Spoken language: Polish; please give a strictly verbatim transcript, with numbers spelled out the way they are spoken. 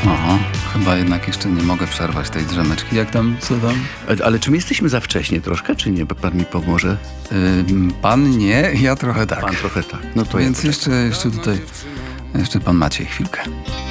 Oho, chyba jednak jeszcze nie mogę przerwać tej drzemeczki. Jak tam, co tam? Ale, ale czy my jesteśmy za wcześnie troszkę, czy nie? Pan mi pomoże? Ym, pan nie, ja trochę tak. Pan trochę tak. No to Więc ja jeszcze, jeszcze tutaj, jeszcze pan Maciej chwilkę.